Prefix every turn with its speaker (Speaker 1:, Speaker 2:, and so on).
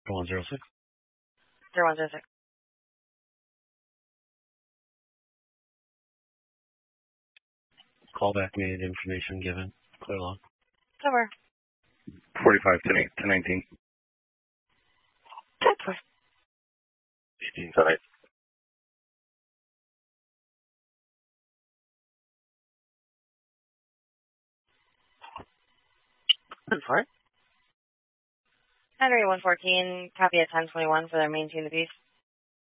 Speaker 1: 106.
Speaker 2: 0106.
Speaker 1: Callback made, information given. Clear log.
Speaker 2: Cover.
Speaker 3: 45 to 19. 18 tonight.
Speaker 2: Henry 114, copy at 1021 for their main team of the beast.